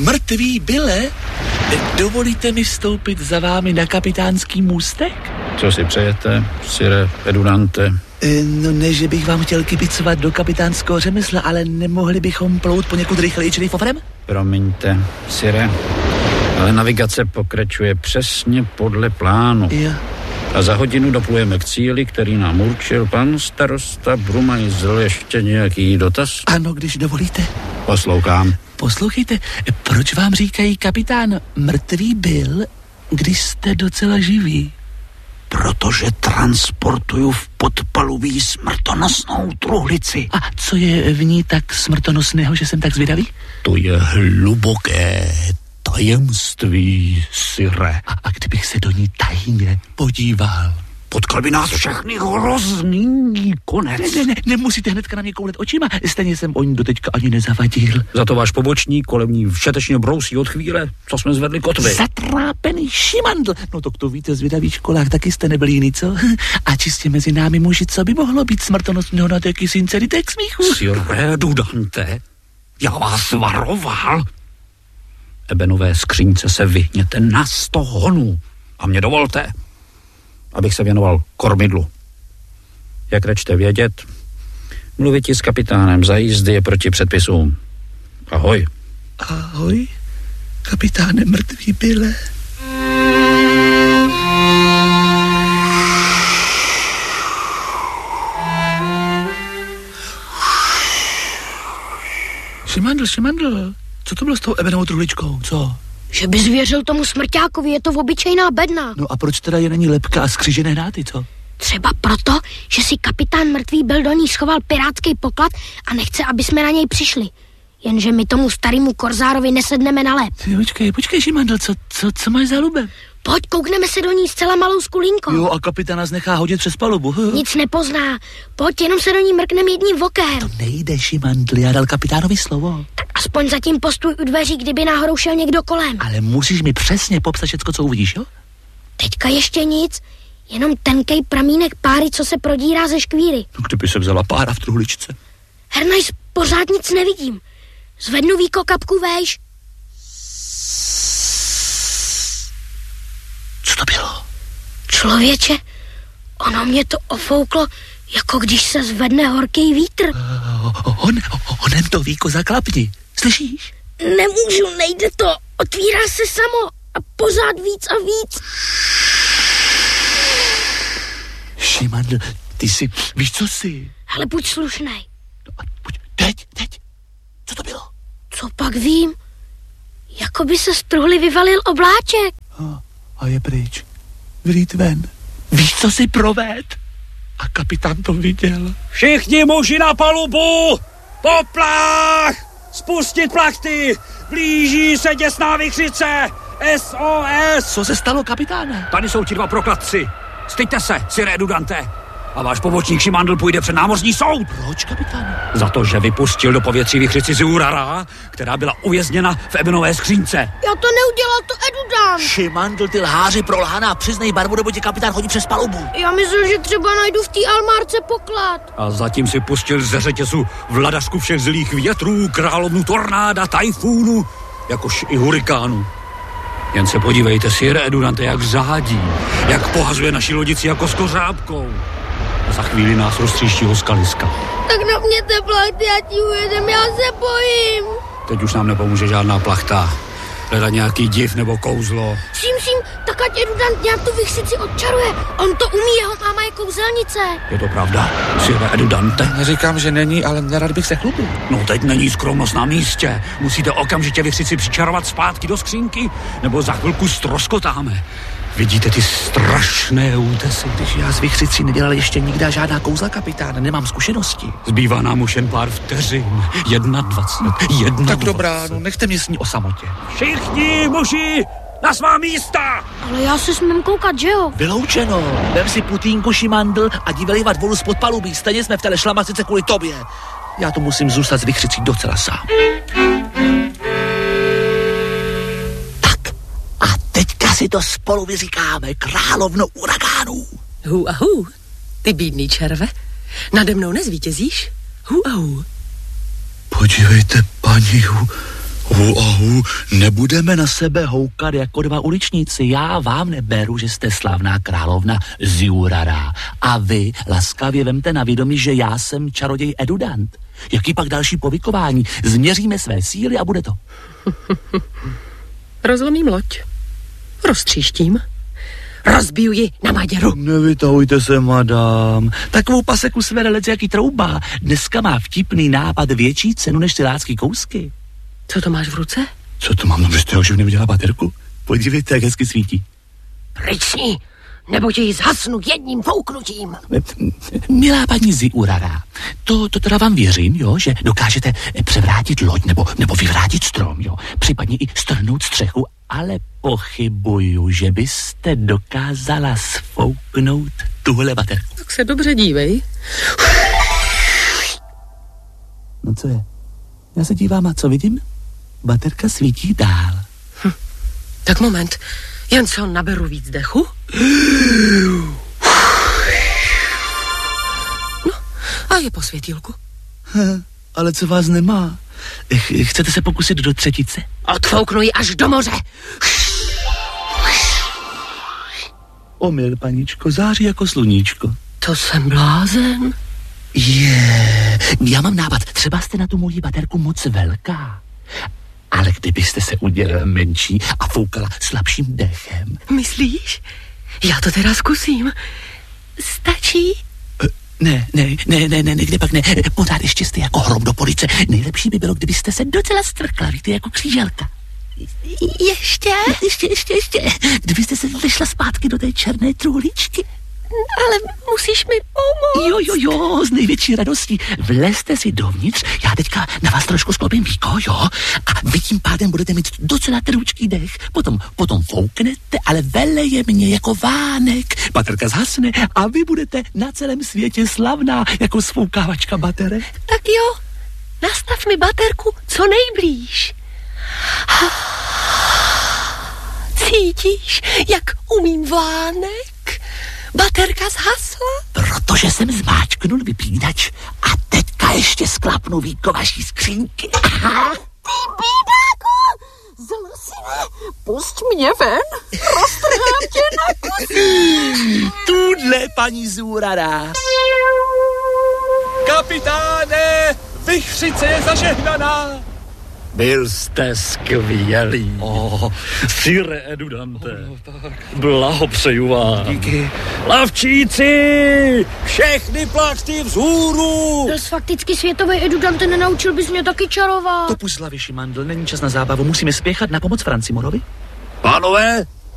Mrtvý Bille, dovolíte mi vstoupit za vámi na kapitánský můstek? Co si přejete, sire Edunante? No ne, že bych vám chtěl kibicovat do kapitánského řemesla, ale nemohli bychom plout poněkud rychleji šerifofrem? Promiňte, sire, ale navigace pokračuje přesně podle plánu. Jo. A za hodinu doplujeme k cíli, který nám určil pan starosta Brumajzl. Ještě nějaký dotaz? Ano, když dovolíte. Poslouchám. Poslouchejte, proč vám říkají kapitán Mrtvý Bill, když jste docela živí? Protože transportuju v podpalubí smrtonosnou truhlici. A co je v ní tak smrtonosného, že jsem tak zvědavý? To je hluboké tajemství, sire. A kdybych se do ní tajně podíval? Potkal by nás všechny hrozný konec. Nemusíte hnedka na mě koulet očima, stejně jsem o ní doteďka ani nezavadil. Za to váš pobočník kolem ní všetečně brousí od chvíle, co jsme zvedli kotvy. Zatrápený šimandl. No to víte, zvědavý školách taky jste nebyli jiný, co? A čistě mezi námi muži, co by mohlo být smrtonosného na téky sincerity k smíchu? Sire Dudante, já vás varoval. Ebenové skřínce se vyhněte na 100 honů a mě dovolte, abych se věnoval kormidlu. Jak rečte vědět, mluvit s kapitánem za jízdy je proti předpisům. Ahoj. Ahoj, kapitáne Mrtvý Bille. Šimandl, co to bylo s tou ebenovou truhličkou, co? Že bys věřil tomu smrťákovi, je to obyčejná bedna. No a proč teda je není lepka a skřížené hnáty, co? Třeba proto, že si kapitán Mrtvý Bill do ní schoval pirátský poklad a nechce, aby jsme na něj přišli. Jenže my tomu starému korzárovi nesedneme na lep. Počkej, Šimandl, co máš za lubem? Pojď, koukneme se do ní zcela malou skulínkou. Jo, a kapitán nás nechá hodit přes palubu. Nic nepozná. Pojď, jenom se do ní mrknem jedním okem. To nejde, Šimandl, já dal kapitánovi slovo. Tak aspoň zatím postůj u dveří, kdyby náhodou šel někdo kolem. Ale musíš mi přesně popsat všecko, co uvidíš, jo? Teďka ještě nic, jenom tenkej pramínek páry, co se prodírá ze škvíry. No kdyby se vzala pára v truhličce. Hernajs, pořád nic nevidím. Zvednu víko kapku vejš. Co to bylo? Člověče, ono mě to ofouklo, jako když se zvedne horký vítr. Honem to víko zaklapni, slyšíš? Nemůžu, nejde to, otvírá se samo a pořád víc a víc. Šimandl, ty si, víš co jsi? Ale buď slušnej. No a buď, teď, co to bylo? Co pak vím? Jako by se z truhly vyvalil obláček. A je pryč. Vylít ven. Víš, co si proved? A kapitán to viděl. Všichni muži na palubu! Poplach! Spustit plachty! Blíží se děsná vichřice! SOS! Co se stalo, kapitáne? Tady jsou ti dva prokladci. Styďte se, sire Dudante. A váš pobočník Šimandl půjde před námořní soud. Proč, kapitáne? Za to, že vypustil do povětří vichřici Zurara, která byla uvězněna v ebenové skřínce. Já to neudělal, to Edudan. Šimandl, ty lháři prolhaná, přiznej barvu, nebo tě kapitán hodí přes palubu. Já myslel, že třeba najdu v té almárce poklad. A zatím si pustil ze řetězu vladařku všech zlých větrů, královnu tornáda, tajfúnu, jakož i hurikánu. Jen se podívejte, sire Edunante, jak řádí, jak pohazuje naši lodici jako s kořápkou. A za chvíli nás roztříští hoskaliska. Tak na mě té plachty, já ti ujedem, já se bojím. Teď už nám nepomůže žádná plachta. Hledat nějaký div nebo kouzlo. Ším, tak ať Edudant nějak tu vichřici odčaruje. On to umí, jeho máma je kouzelnice. Je to pravda, sire Edudante? Neříkám, že není, ale nerad bych se chlubil. No teď není skromnost na místě. Musíte okamžitě vichřici přičarovat zpátky do skřínky, nebo za chvilku ztroskotáme. Vidíte ty strašné útesy? Když já s vichřicí nedělal ještě nikdy žádná kouzla, kapitáne, nemám zkušenosti. Zbývá nám už jen pár vteřin. 21. Tak dobrá, no nechte mě s ní o samotě. Všichni muži na svá místa! Ale já se smím koukat, že jo? Vyloučeno. Vem si putínku, Šimandl, a vylévat vodu spod palubí. Stejně jsme v téhle šlamacice kvůli tobě. Já to musím zůstat s vichřicí docela sám. Si to spolu vyříkáme, královno uragánů. Hu a hu, ty bídný červe, nade mnou nezvítězíš? Hu a hu. Podívejte, paní, Nebudeme na sebe houkat jako dva uličníci. Já vám neberu, že jste slavná královna Ziurara. A vy laskavě vemte na vědomí, že já jsem čaroděj Edudant. Jaký pak další povykování? Změříme své síly a bude to. Rozlomím loď. Roztříštím. Rozbiju ji na Maděru. Nevytahujte se, madám. Takovou paseku sverelec, jaký trouba. Dneska má vtipný nápad větší cenu než ty lácky kousky. Co to máš v ruce? Co to mám? No, že jste ho živně viděla baterku. Podívejte, jak hezky svítí. Pryč s ní, nebo ti ji zhasnu jedním fouknutím. Milá paní Ziurara, to teda vám věřím, jo, že dokážete převrátit loď nebo vyvrátit strom, jo, případně i strhnout střechu, ale pochybuju, že byste dokázala sfouknout tuhle baterku. Tak se dobře dívej. No co je? Já se dívám a co vidím? Baterka svítí dál. Tak moment, jen co naberu víc dechu. No, a je po světýlku. Ale co vás nemá? Chcete se pokusit do třetice? Odfouknu ji až do moře. Omyl, paničko, září jako sluníčko. To jsem blázen. Já mám nápad, třeba jste na tu moji baterku moc velká. Ale kdybyste se udělala menší a foukala slabším dechem. Myslíš? Já to teda zkusím. Stačí? Ne, kde pak ne. Pořád ještě jste jako hrom do police. Nejlepší by bylo, kdybyste se docela stvrkla, víte, jako kříželka. Ještě? Ještě. Kdybyste se vešla zpátky do té černé truhličky. Ale musíš mi pomoct. Jo, z největší radostí. Vlezte si dovnitř, já teďka na vás trošku sklopím víko, jo? A vy tím pádem budete mít docela teručký dech. Potom fouknete, ale veleje mě jako vánek. Baterka zhasne a vy budete na celém světě slavná jako sfoukávačka baterek. Tak jo, nastav mi baterku co nejblíž. Cítíš, jak umím vánek? Baterka zhasla? Protože jsem zmáčknul vypínač a teďka ještě sklapnu víko vaší skřínky. Ty bídáku, zlosine, pusť mě ven, roztrhám tě na kusy. Tudle, paní Ziurara. Kapitáne, vichřice je zažehnaná. Byl jste skvělý. Sire Edudante, blahopřeju vám. Díky. Plavčíci, všechny plachty vzhůru. Byl fakticky světový Edudante, nenaučil bys mě taky čarovat. To pusť z hlavy, Šimandl, není čas na zábavu, musíme spěchat na pomoc Francimorovi. Pánové,